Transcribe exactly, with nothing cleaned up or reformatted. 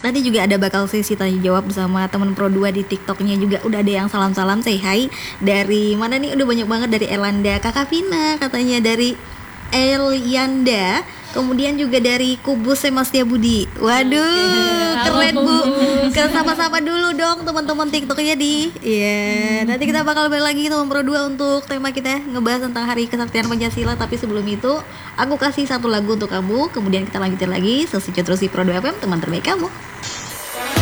Nanti juga ada bakal sesi tanya jawab bersama teman Pro dua di TikToknya juga. Udah ada yang salam-salam say hi. Dari mana nih? Udah banyak banget, dari Elanda, Kakak Vina katanya, dari Elianda, kemudian juga dari Kubus Semastia Budi. Waduh, okay. Keren Bu. Ke sapa-sapa dulu dong teman-teman TikToknya di. Iya, yeah. hmm. Nanti kita bakal balik lagi teman Pro dua untuk tema kita ngebahas tentang Hari Kesaktian Pancasila. Tapi sebelum itu, aku kasih satu lagu untuk kamu. Kemudian kita lanjutin lagi sesi Cetrusi Pro dua F M, teman terbaik kamu.